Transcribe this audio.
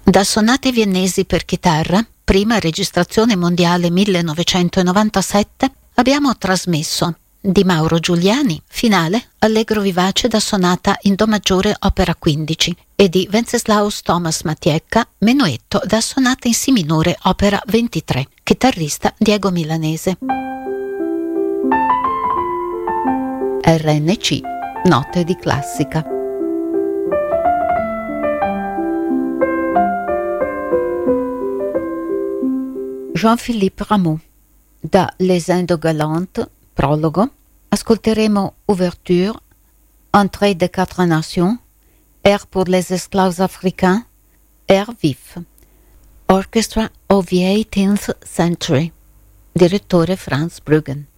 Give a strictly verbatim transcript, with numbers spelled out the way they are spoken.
Da Sonate viennesi per chitarra, prima registrazione mondiale millenovecentonovantasette, abbiamo trasmesso di Mauro Giuliani, finale, allegro vivace da sonata in do maggiore opera quindici, e di Wenceslaus Thomas Matiecka, menuetto da sonata in si minore opera ventitré, chitarrista Diego Milanese. R N C, note di classica. Jean-Philippe Rameau. Da Les Indes galantes, prologo, ascolteremo Ouverture, Entrée des Quatre Nations, Air pour les esclaves africains, Air vif, Orchestra of the eighteenth Century, direttore Franz Bruggen.